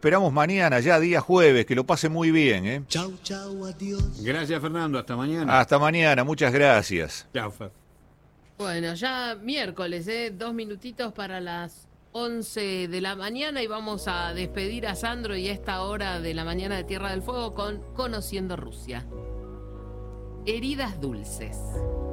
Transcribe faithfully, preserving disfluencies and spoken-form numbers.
esperamos mañana, ya día jueves, que lo pase muy bien, ¿eh? Chau, chau, adiós. Gracias, Fernando. Hasta mañana. Hasta mañana, muchas gracias. Chao, Fer. Bueno, ya miércoles, ¿eh? Dos minutitos para las once de la mañana y vamos a despedir a Sandro y a esta hora de la mañana de Tierra del Fuego con Conociendo Rusia. Heridas dulces.